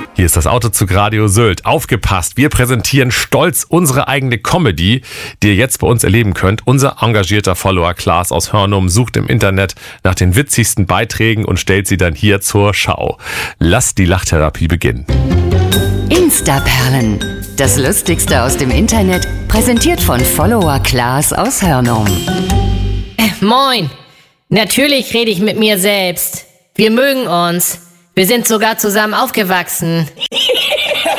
Hier ist das Autozug Radio Sylt. Aufgepasst, wir präsentieren stolz unsere eigene Comedy, die ihr jetzt bei uns erleben könnt. Unser engagierter Follower Klaas aus Hörnum sucht im Internet nach den witzigsten Beiträgen und stellt sie dann hier zur Schau. Lasst die Lachtherapie beginnen. Instaperlen. Das Lustigste aus dem Internet, präsentiert von Follower Klaas aus Hörnum. Moin. Natürlich rede ich mit mir selbst. Wir mögen uns. Wir sind sogar zusammen aufgewachsen.